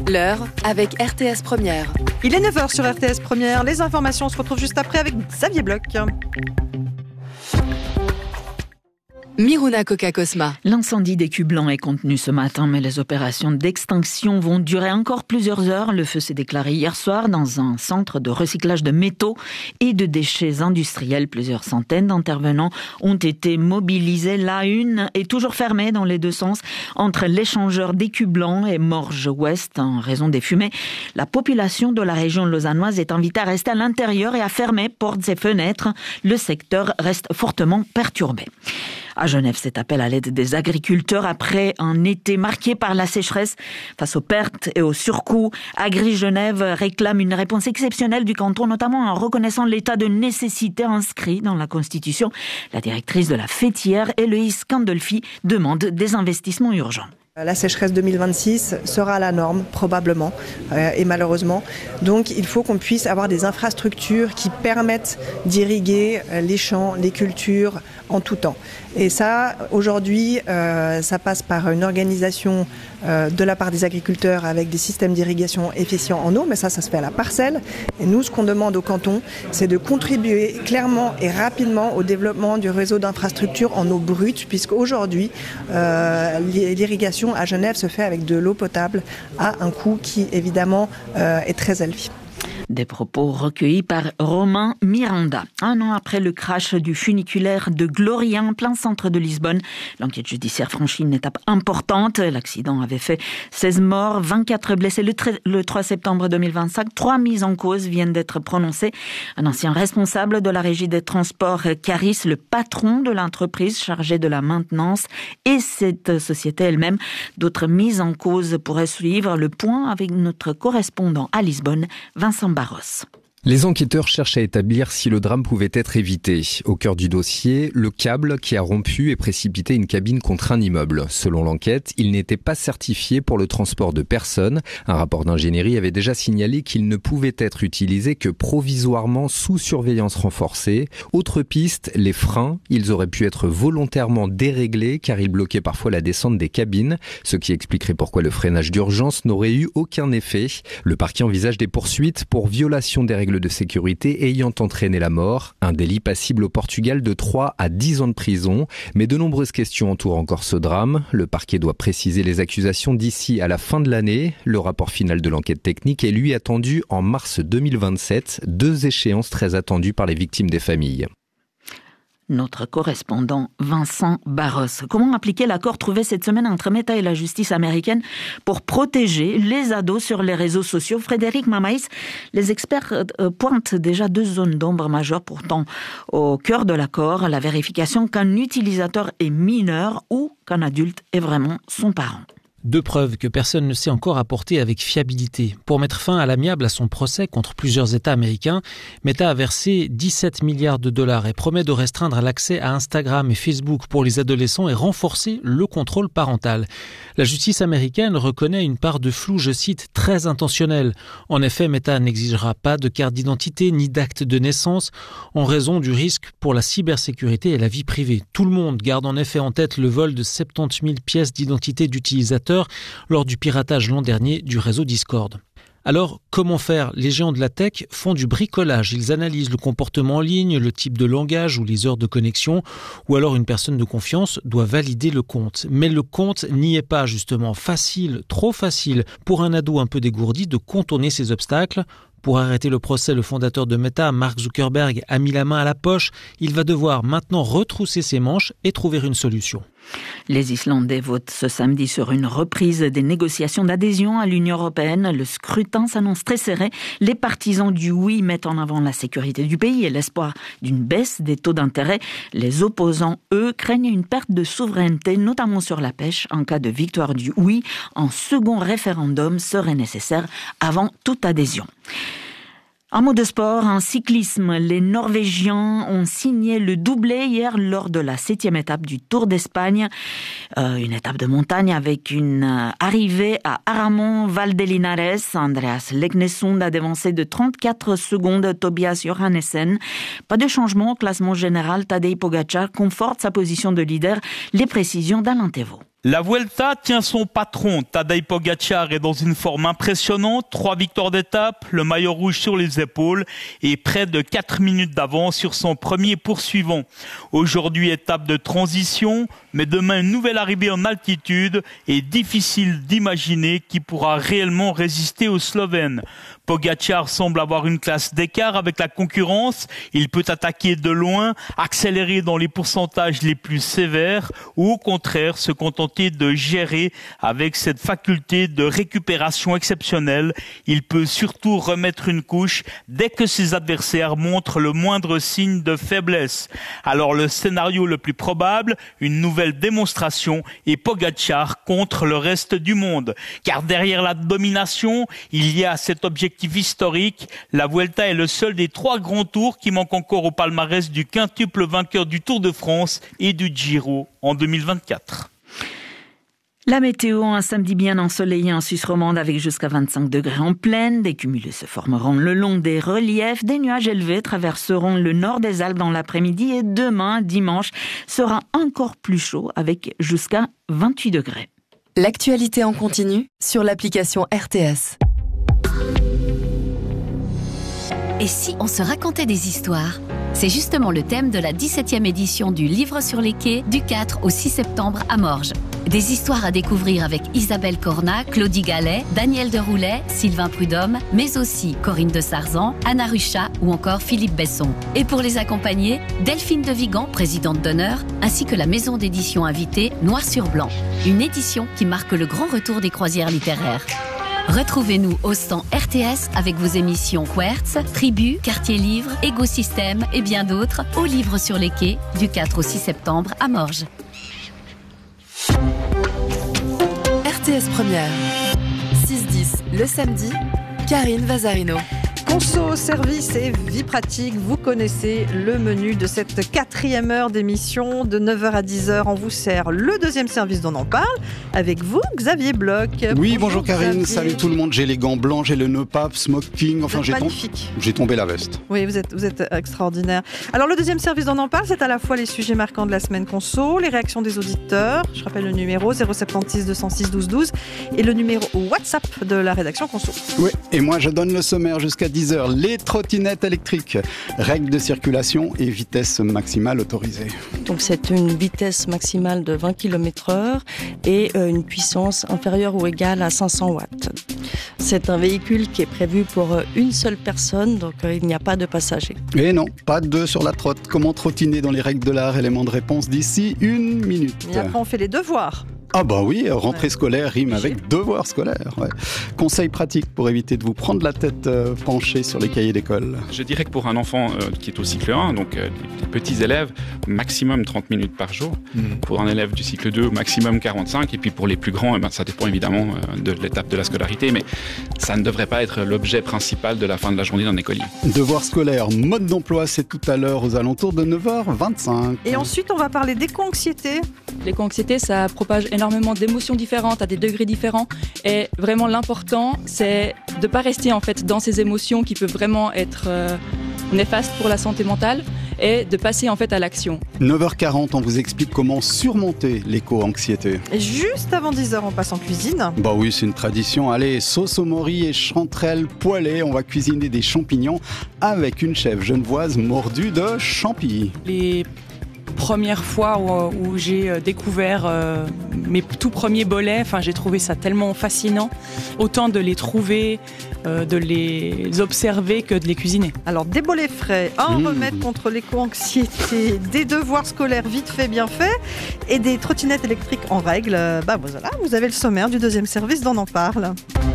L'heure avec RTS Première. Il est 9h sur RTS Première. Les informations, on se retrouve juste après avec Xavier Bloch. Miruna Coca-Cosma. L'incendie des culs blancs est contenu ce matin, mais les opérations d'extinction vont durer encore plusieurs heures. Le feu s'est déclaré hier soir dans un centre de recyclage de métaux et de déchets industriels. Plusieurs centaines d'intervenants ont été mobilisés. La une est toujours fermée dans les deux sens entre l'échangeur des culs blancs et Morges Ouest en raison des fumées. La population de la région lausannoise est invitée à rester à l'intérieur et à fermer portes et fenêtres. Le secteur reste fortement perturbé. À Genève, cet appel à l'aide des agriculteurs après un été marqué par la sécheresse. Face aux pertes et aux surcoûts, Agri-Genève réclame une réponse exceptionnelle du canton, notamment en reconnaissant l'état de nécessité inscrit dans la Constitution. La directrice de la fêtière, Héloïse Candolfi, demande des investissements urgents. La sécheresse 2026 sera la norme, probablement, et malheureusement. Donc il faut qu'on puisse avoir des infrastructures qui permettent d'irriguer les champs, les cultures en tout temps. Et ça, aujourd'hui, ça passe par une organisation de la part des agriculteurs avec des systèmes d'irrigation efficients en eau, mais ça se fait à la parcelle. Et nous, ce qu'on demande au canton, c'est de contribuer clairement et rapidement au développement du réseau d'infrastructures en eau brute, puisqu'aujourd'hui, l'irrigation à Genève se fait avec de l'eau potable à un coût qui, évidemment, est très élevé. Des propos recueillis par Romain Miranda. Un an après le crash du funiculaire de Gloria en plein centre de Lisbonne, l'enquête judiciaire franchit une étape importante. L'accident avait fait 16 morts, 24 blessés le 3 septembre 2025. 3 mises en cause viennent d'être prononcées. Un ancien responsable de la régie des transports, Caris, le patron de l'entreprise chargée de la maintenance et cette société elle-même. D'autres mises en cause pourraient suivre. Le point avec notre correspondant à Lisbonne, Vincent Barros. Les enquêteurs cherchent à établir si le drame pouvait être évité. Au cœur du dossier, le câble qui a rompu et précipité une cabine contre un immeuble. Selon l'enquête, il n'était pas certifié pour le transport de personnes. Un rapport d'ingénierie avait déjà signalé qu'il ne pouvait être utilisé que provisoirement sous surveillance renforcée. Autre piste, les freins. Ils auraient pu être volontairement déréglés car ils bloquaient parfois la descente des cabines, ce qui expliquerait pourquoi le freinage d'urgence n'aurait eu aucun effet. Le parquet envisage des poursuites pour violation des règles de sécurité ayant entraîné la mort, un délit passible au Portugal de 3 à 10 ans de prison. Mais de nombreuses questions entourent encore ce drame. Le parquet doit préciser les accusations d'ici à la fin de l'année. Le rapport final de l'enquête technique est lui attendu en mars 2027, 2 échéances très attendues par les victimes des familles. Notre correspondant Vincent Barros. Comment appliquer l'accord trouvé cette semaine entre Meta et la justice américaine pour protéger les ados sur les réseaux sociaux? Frédéric Mamaïs, les experts pointent déjà 2 zones d'ombre majeures pourtant au cœur de l'accord, la vérification qu'un utilisateur est mineur ou qu'un adulte est vraiment son parent. 2 preuves que personne ne sait encore apporter avec fiabilité. Pour mettre fin à l'amiable à son procès contre plusieurs États américains, Meta a versé 17 milliards de dollars et promet de restreindre l'accès à Instagram et Facebook pour les adolescents et renforcer le contrôle parental. La justice américaine reconnaît une part de flou, je cite, très intentionnelle. En effet, Meta n'exigera pas de carte d'identité ni d'acte de naissance en raison du risque pour la cybersécurité et la vie privée. Tout le monde garde en effet en tête le vol de 70 000 pièces d'identité d'utilisateurs lors du piratage l'an dernier du réseau Discord. Alors, comment faire? Les géants de la tech font du bricolage. Ils analysent le comportement en ligne, le type de langage ou les heures de connexion. Ou alors une personne de confiance doit valider le compte. Mais le compte n'y est pas justement. Facile, trop facile pour un ado un peu dégourdi de contourner ces obstacles. Pour arrêter le procès, le fondateur de Meta, Mark Zuckerberg, a mis la main à la poche. Il va devoir maintenant retrousser ses manches et trouver une solution. Les Islandais votent ce samedi sur une reprise des négociations d'adhésion à l'Union européenne. Le scrutin s'annonce très serré. Les partisans du oui mettent en avant la sécurité du pays et l'espoir d'une baisse des taux d'intérêt. Les opposants, eux, craignent une perte de souveraineté, notamment sur la pêche. En cas de victoire du oui, un second référendum serait nécessaire avant toute adhésion. Un mot de sport, en cyclisme, les Norvégiens ont signé le doublé hier lors de la 7e étape du Tour d'Espagne. Une étape de montagne avec une arrivée à Aramon Valdelinares. Andreas Leknesund a dévancé de 34 secondes Tobias Johannesen. Pas de changement au classement général, Tadej Pogačar conforte sa position de leader. Les précisions d'Alain Thévault. La Vuelta tient son patron. Tadej Pogačar est dans une forme impressionnante. 3 victoires d'étape, le maillot rouge sur les épaules et près de 4 minutes d'avance sur son premier poursuivant. Aujourd'hui, étape de transition, mais demain, une nouvelle arrivée en altitude et difficile d'imaginer qui pourra réellement résister aux Slovènes. Pogačar semble avoir une classe d'écart avec la concurrence. Il peut attaquer de loin, accélérer dans les pourcentages les plus sévères ou au contraire se contenter de gérer avec cette faculté de récupération exceptionnelle. Il peut surtout remettre une couche dès que ses adversaires montrent le moindre signe de faiblesse. Alors le scénario le plus probable, une nouvelle démonstration et Pogačar contre le reste du monde. Car derrière la domination, il y a cet objectif historique. La Vuelta est le seul des 3 grands tours qui manque encore au palmarès du quintuple vainqueur du Tour de France et du Giro en 2024. La météo, un samedi bien ensoleillé en Suisse romande avec jusqu'à 25 degrés en plaine. Des cumulés se formeront le long des reliefs. Des nuages élevés traverseront le nord des Alpes dans l'après-midi et demain, dimanche, sera encore plus chaud avec jusqu'à 28 degrés. L'actualité en continu sur l'application RTS. Et si on se racontait des histoires ? C'est justement le thème de la 17e édition du Livre sur les quais du 4 au 6 septembre à Morges. Des histoires à découvrir avec Isabelle Cornat, Claudie Gallet, Daniel Deroulet, Sylvain Prudhomme, mais aussi Corinne de Sarzan, Anna Ruchat ou encore Philippe Besson. Et pour les accompagner, Delphine de Vigan, présidente d'honneur, ainsi que la maison d'édition invitée Noir sur Blanc. Une édition qui marque le grand retour des croisières littéraires. Retrouvez-nous au stand RTS avec vos émissions Quertz, Tribu, Quartier Livre, Écosystème et bien d'autres au Livre sur les quais du 4 au 6 septembre à Morges. RTS Première. 6-10 le samedi, Karine Vazarino. Conso, service et vie pratique, vous connaissez le menu de cette 4e heure d'émission. De 9h à 10h, on vous sert le deuxième service dont on parle. Avec vous, Xavier Bloch. Oui, bonjour Karine, salut tout le monde. J'ai les gants blancs, j'ai le nœud pape, smoking, enfin j'ai tombé la veste. Oui, vous êtes extraordinaire. Alors le deuxième service dont on parle, c'est à la fois les sujets marquants de la semaine Conso, les réactions des auditeurs. Je rappelle le numéro 076 206 12 12 et le numéro WhatsApp de la rédaction Conso. Oui, et moi je donne le sommaire jusqu'à 10h. Les trottinettes électriques, règles de circulation et vitesse maximale autorisée. Donc c'est une vitesse maximale de 20 km/h et une puissance inférieure ou égale à 500 watts. C'est un véhicule qui est prévu pour une seule personne, donc il n'y a pas de passagers. Et non, pas de 2 sur la trotte. Comment trottiner dans les règles de l'art? Élément de réponse d'ici 1 minute. Et après on fait les devoirs. Ah bah oui, rentrée scolaire rime avec devoir scolaire. Ouais. Conseils pratiques pour éviter de vous prendre la tête penchée sur les cahiers d'école. Je dirais que pour un enfant qui est au cycle 1, donc des petits élèves, maximum 30 minutes par jour. Pour un élève du cycle 2, maximum 45. Et puis pour les plus grands, ça dépend évidemment de l'étape de la scolarité, mais ça ne devrait pas être l'objet principal de la fin de la journée d'un écolier. Devoir scolaire, mode d'emploi, c'est tout à l'heure aux alentours de 9h25. Et ensuite, on va parler d'éco-anxiété. L'éco-anxiété, ça propage énormément d'émotions différentes à des degrés différents. Et vraiment, l'important, c'est de ne pas rester en fait dans ces émotions qui peuvent vraiment être néfastes pour la santé mentale et de passer en fait à l'action. 9h40, on vous explique comment surmonter l'éco-anxiété. Et juste avant 10h, on passe en cuisine. Bah oui, c'est une tradition. Allez, sauce au mori et chanterelles poêlées. On va cuisiner des champignons avec une chef genevoise mordue de champi. Les première fois où j'ai découvert mes tout premiers bolets, j'ai trouvé ça tellement fascinant, autant de les trouver, de les observer que de les cuisiner. Alors des bolets frais, un remède contre l'éco-anxiété, des devoirs scolaires vite fait, bien fait, et des trottinettes électriques en règle. Voilà, vous avez le sommaire du deuxième service dont on en parle.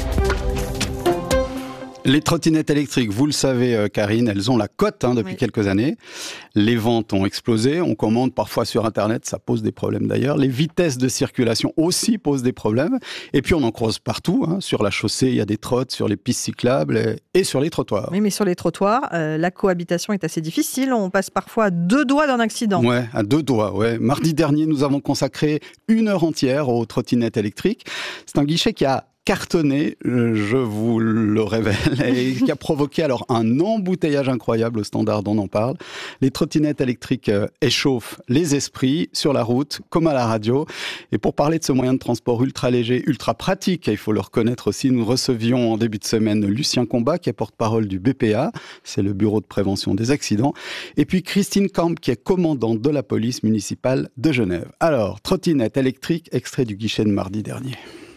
Les trottinettes électriques, vous le savez Karine, elles ont la cote depuis quelques années. Les ventes ont explosé, on commande parfois sur Internet, ça pose des problèmes d'ailleurs. Les vitesses de circulation aussi posent des problèmes. Et puis on en croise partout, sur la chaussée il y a des trottes, sur les pistes cyclables et sur les trottoirs. Oui, mais sur les trottoirs, la cohabitation est assez difficile, on passe parfois à 2 doigts d'un accident. Ouais, à 2 doigts, ouais. Mardi dernier, nous avons consacré 1 heure entière aux trottinettes électriques. C'est un guichet qui a cartonné, je vous le révèle, et qui a provoqué alors un embouteillage incroyable au Standard, on en parle. Les trottinettes électriques échauffent les esprits sur la route comme à la radio. Et pour parler de ce moyen de transport ultra léger, ultra pratique, il faut le reconnaître aussi, nous recevions en début de semaine Lucien Combat, qui est porte-parole du BPA, c'est le Bureau de prévention des accidents, et puis Christine Kamp, qui est commandante de la police municipale de Genève. Alors, trottinette électrique, extrait du guichet de mardi dernier.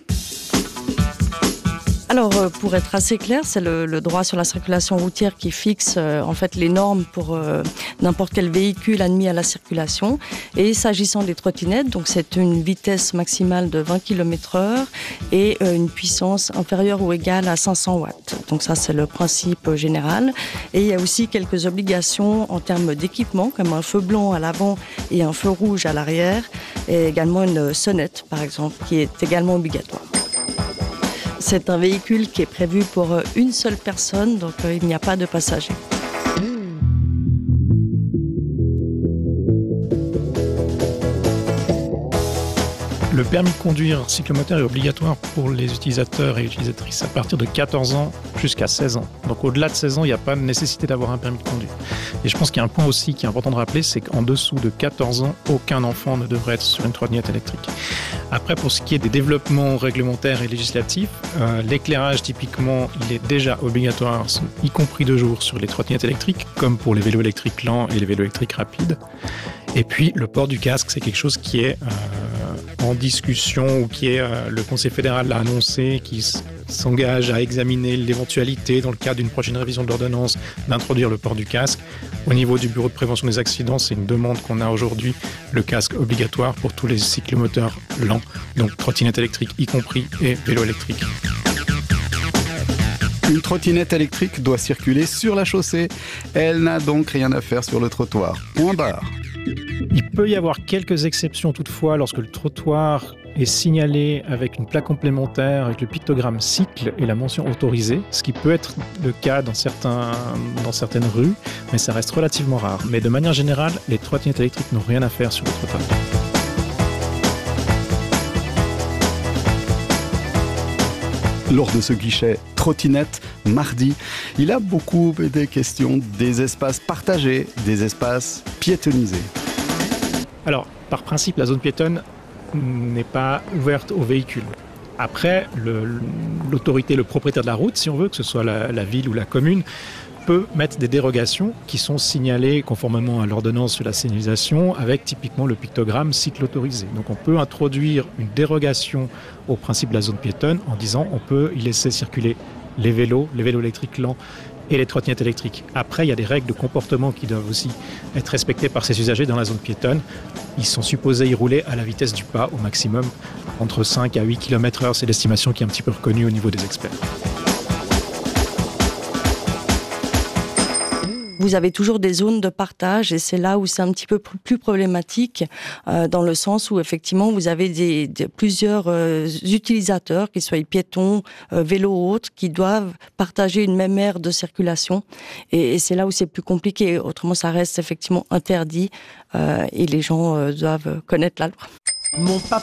Alors, pour être assez clair, c'est le droit sur la circulation routière qui fixe en fait les normes pour n'importe quel véhicule admis à la circulation. Et s'agissant des trottinettes, donc c'est une vitesse maximale de 20 km/h et une puissance inférieure ou égale à 500 watts. Donc ça, c'est le principe général. Et il y a aussi quelques obligations en termes d'équipement, comme un feu blanc à l'avant et un feu rouge à l'arrière, et également une sonnette, par exemple, qui est également obligatoire. C'est un véhicule qui est prévu pour une seule personne, donc il n'y a pas de passagers. Le permis de conduire cyclomoteur est obligatoire pour les utilisateurs et utilisatrices à partir de 14 ans jusqu'à 16 ans. Donc au-delà de 16 ans, il n'y a pas de nécessité d'avoir un permis de conduire. Et je pense qu'il y a un point aussi qui est important de rappeler, c'est qu'en dessous de 14 ans, aucun enfant ne devrait être sur une trottinette électrique. Après, pour ce qui est des développements réglementaires et législatifs, l'éclairage typiquement, il est déjà obligatoire, y compris de jour, sur les trottinettes électriques, comme pour les vélos électriques lents et les vélos électriques rapides. Et puis le port du casque, c'est quelque chose qui est en discussion ou qui est le Conseil fédéral l'a annoncé, qui s'engage à examiner l'éventualité dans le cadre d'une prochaine révision de l'ordonnance d'introduire le port du casque. Au niveau du Bureau de prévention des accidents, c'est une demande qu'on a aujourd'hui, le casque obligatoire pour tous les cyclomoteurs lents, donc trottinettes électriques y compris et vélos électriques. Une trottinette électrique doit circuler sur la chaussée. Elle n'a donc rien à faire sur le trottoir. Point barre. Il peut y avoir quelques exceptions toutefois lorsque le trottoir est signalé avec une plaque complémentaire avec le pictogramme cycle et la mention autorisée, ce qui peut être le cas dans certaines rues, mais ça reste relativement rare. Mais de manière générale, les trottinettes électriques n'ont rien à faire sur le trottoir. Lors de ce guichet trottinette mardi, il a beaucoup été question des espaces partagés, des espaces piétonnisés. Alors, par principe, la zone piétonne n'est pas ouverte aux véhicules. Après, l'autorité, le propriétaire de la route, si on veut, que ce soit la ville ou la commune, peut mettre des dérogations qui sont signalées conformément à l'ordonnance sur la signalisation avec typiquement le pictogramme cycle autorisé. Donc on peut introduire une dérogation au principe de la zone piétonne en disant on peut y laisser circuler les vélos électriques lents et les trottinettes électriques. Après, il y a des règles de comportement qui doivent aussi être respectées par ces usagers dans la zone piétonne. Ils sont supposés y rouler à la vitesse du pas au maximum, entre 5 à 8 km/h, c'est l'estimation qui est un petit peu reconnue au niveau des experts. Vous avez toujours des zones de partage et c'est là où c'est un petit peu plus problématique dans le sens où effectivement vous avez plusieurs utilisateurs, qu'ils soient piétons, vélos ou autres, qui doivent partager une même aire de circulation et c'est là où c'est plus compliqué. Autrement, ça reste effectivement interdit et les gens doivent connaître la loi. Mon papa